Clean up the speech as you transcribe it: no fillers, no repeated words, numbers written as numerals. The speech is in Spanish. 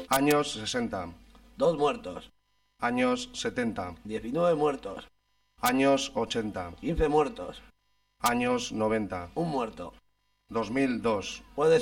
Años 60. 2 muertos. Años 70. 19 muertos. Años 80. 15 muertos. Años 90. 1 muerto. 2002. Puede